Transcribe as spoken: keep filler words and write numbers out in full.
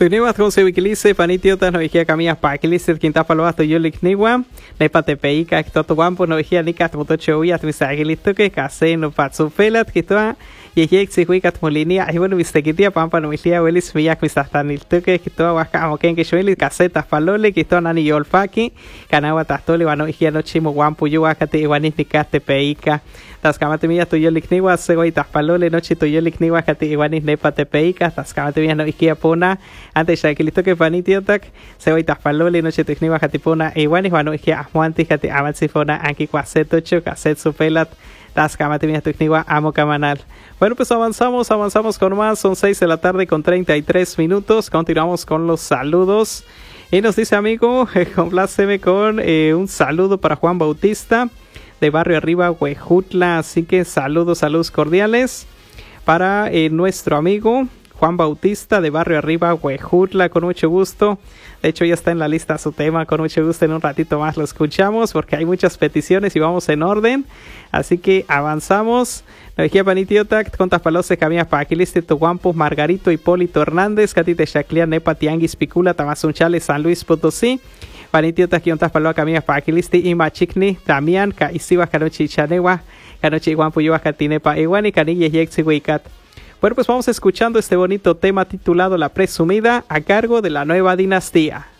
Tuniwas con Sevikilise, Panitiota, no vigía camillas para Kilise, Quinta Paloasto, Yulik Niwa, Nepate Peica, Toto Wampo, no vigía Nicat Motochowiat, Misagilito, que Case, no Patsufelat, Kitoa, Yejek, Sihuicat Molinia, y bueno, Vistequitia, Pampa, no vigía, Willis, Miak, Mistastanilto, que Kitoa, Huasca, Moken, que Shueli, Casetas, Palole, Kitoa, Nani Yolfaki, Canawa, Tastole, Vano, Vigía, no Chimo, Wampo, Yuacate, Iguanis, Nicate, Peica, Tascamate Milla, Tuyolik Niwa, Segoitas Palole, Noche, Tuyolik Niwa, Cate, Iguanis, Nepate Peica, Tascamate Milla, no vigía, Pona, antes ya que listo que panitiotak se voy taspalole noche tecniva hatipona e igual bueno que aguanti hati avancifona aquí cuaceto cho caset supelat tas camate mi tecniva amo camanal. Bueno, pues avanzamos avanzamos con más, son seis de la tarde con treinta y tres minutos. Continuamos con los saludos y nos dice amigo, eh, compláceme con eh, un saludo para Juan Bautista de Barrio Arriba Huejutla, así que saludos saludos cordiales para eh, nuestro amigo Juan Bautista de Barrio Arriba, Huejutla, con mucho gusto. De hecho, ya está en la lista su tema, con mucho gusto. En un ratito más lo escuchamos porque hay muchas peticiones y vamos en orden. Así que avanzamos. La vigía Panitiotac, contas palose, caminas para Aquiliste, Toguampo, Margarito, Hipólito Hernández, Catite Chaclia, Nepa, Tianguis, Picula, Tamazunchales, San Luis Potosí. Panitiotac, contas paloa, caminas para Aquiliste, Ima Chicni, Damián, Caisiwa, Canochi, Chanewa, Canochi, Guampo, Yuba, Catinepa, Iguani, Canilla, Yexi, Huicat. Bueno, pues vamos escuchando este bonito tema titulado La Presumida a cargo de La Nueva Dinastía.